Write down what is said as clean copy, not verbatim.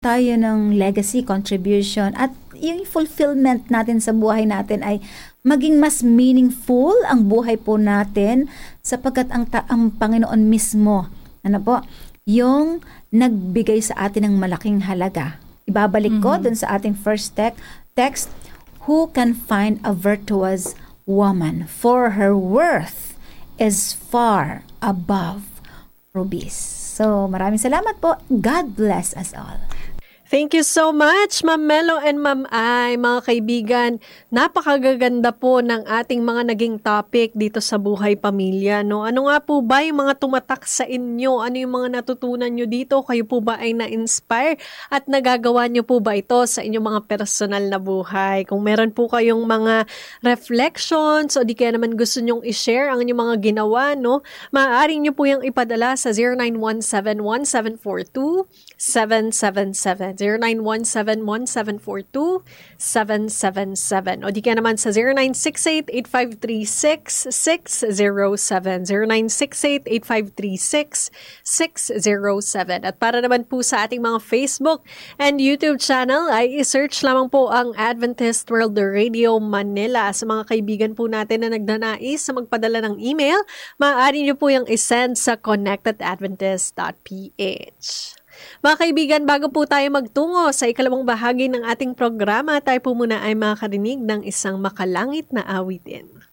tayo ng legacy, contribution, at yung fulfillment natin sa buhay natin ay maging mas meaningful ang buhay po natin sapagkat ang Panginoon mismo, yung nagbigay sa atin ng malaking halaga. Ibabalik ko dun sa ating first text, who can find a virtuous woman, for her worth is far above rubies. So, maraming salamat po. God bless us all. Thank you so much, Ma'am Melo and Ma'am Ai. Mga kaibigan, napakagaganda po ng ating mga naging topic dito sa Buhay Pamilya. No? Ano nga po ba yung mga tumatak sa inyo? Ano yung mga natutunan nyo dito? Kayo po ba ay na-inspire? At nagagawa nyo po ba ito sa inyong mga personal na buhay? Kung meron po kayong mga reflections o di kaya naman gusto nyong i-share ang inyong mga ginawa, no? Maaari nyo po yung ipadala sa 0917-1742-777. 0917-1742-777. O di kaya naman sa 0968-8536-607. 0968-8536-607. At para naman po sa ating mga Facebook and YouTube channel ay i-search lamang po ang Adventist World Radio Manila. Sa mga kaibigan po natin na nagnanais na magpadala ng email, maaari nyo po yung isend sa connect@adventist.ph. Mga kaibigan, bago po tayo magtungo sa ikalawang bahagi ng ating programa, tayo po muna ay makakarinig ng isang makalangit na awitin.